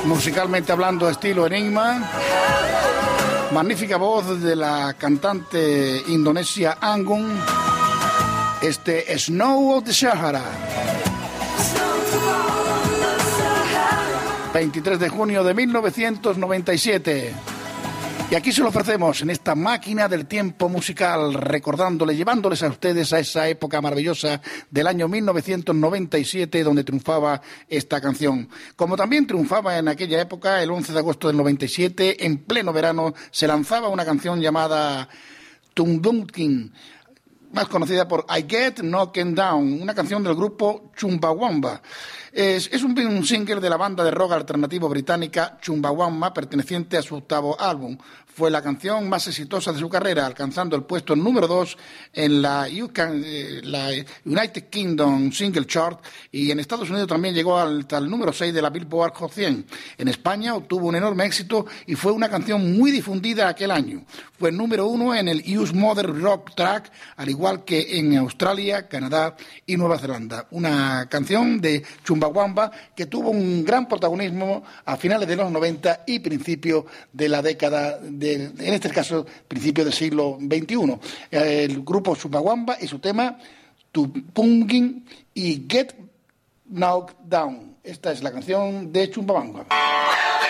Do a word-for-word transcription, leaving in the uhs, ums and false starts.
musicalmente hablando, estilo Enigma. Magnífica voz de la cantante indonesia Anggun. Este Snow of the Sahara. veintitrés de junio de mil novecientos noventa y siete. Y aquí se lo ofrecemos en esta máquina del tiempo musical, recordándole, llevándoles a ustedes a esa época maravillosa del año mil novecientos noventa y siete, donde triunfaba esta canción. Como también triunfaba en aquella época, el once de agosto del noventa y siete, en pleno verano, se lanzaba una canción llamada Tundunkin, más conocida por I Get Knocked Down, una canción del grupo Chumbawamba. Es, es un, un single de la banda de rock alternativo británica Chumbawamba, perteneciente a su octavo álbum. Fue la canción más exitosa de su carrera, alcanzando el puesto número dos en la, U K, la United Kingdom Single Chart, y en Estados Unidos también llegó al, al número seis de la Billboard Hot cien. En España obtuvo un enorme éxito y fue una canción muy difundida aquel año. Fue número uno en el U S Modern Rock Track, al igual que en Australia, Canadá y Nueva Zelanda. Una canción de Chumbawamba que tuvo un gran protagonismo a finales de los noventa y principios de la década de en este caso, principio del siglo veintiuno. El grupo Chumbawamba y su tema Tupungin y Get Knocked Down. Esta es la canción de Chumbawamba.